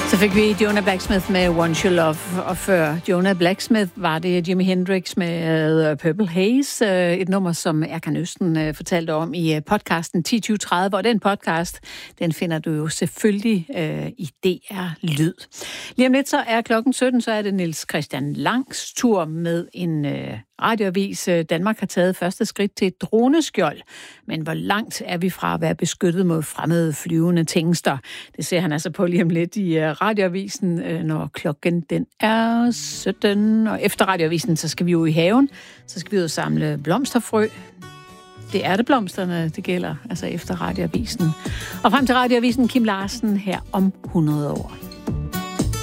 Så fik vi Jonah Blacksmith med Want Your Love, og før Jonah Blacksmith var det Jimi Hendrix med Purple Haze, et nummer, som Erkan Østen fortalte om i podcasten 10-20-30, og den podcast, den finder du jo selvfølgelig i DR Lyd. Lige om lidt så er klokken 17, så er det Niels Christian Langs tur med en radioavis. Danmark har taget første skridt til et droneskjold, men hvor langt er vi fra at være beskyttet mod fremmede flyvende tingester? Det ser han altså på lige om lidt i radioavisen, når klokken den er 17. Og efter radioavisen, så skal vi jo i haven. Så skal vi jo samle blomsterfrø. Det er det blomsterne, det gælder, altså efter radioavisen. Og frem til radioavisen, Kim Larsen her om 100 år.